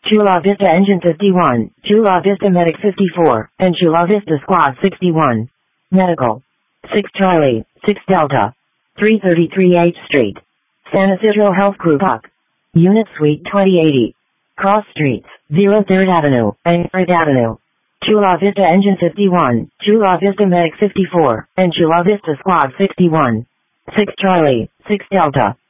Chula Vista Engine 51, Chula Vista Medic 54, and Chula Vista Squad 61. Medical. 6 Charlie, 6 Delta. 333 H Street. San Isidro Health Group Puck. Unit Suite 2080. Cross Streets, 03rd Avenue, and 3rd Avenue. Chula Vista Engine 51, Chula Vista Medic 54, and Chula Vista Squad 61. 6 Charlie, 6 Delta.